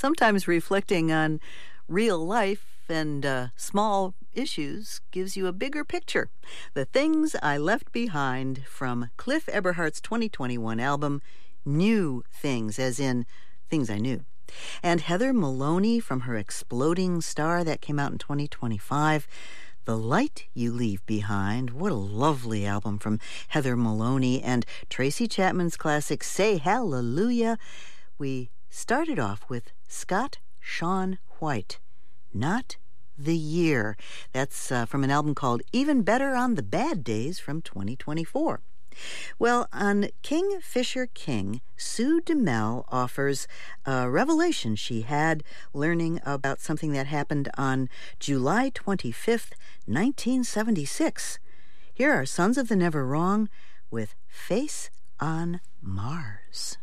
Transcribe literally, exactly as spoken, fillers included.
Sometimes reflecting on real life and uh, small issues gives you a bigger picture. The Things I Left Behind from Cliff Eberhardt's twenty twenty-one album, New Things, as in Things I Knew. And Heather Maloney from her Exploding Star that came out in twenty twenty-five, The Light You Leave Behind. What a lovely album from Heather Maloney. And Tracy Chapman's classic Say Hallelujah. We started off with Scott Shawn White, Not the Year. That's uh, from an album called Even Better on the Bad Days from twenty twenty-four. Well, on Kingfisher King, Sue DeMel offers a revelation she had learning about something that happened on July twenty-fifth, nineteen seventy-six. Here are Sons of the Never Wrong with Face on Mars.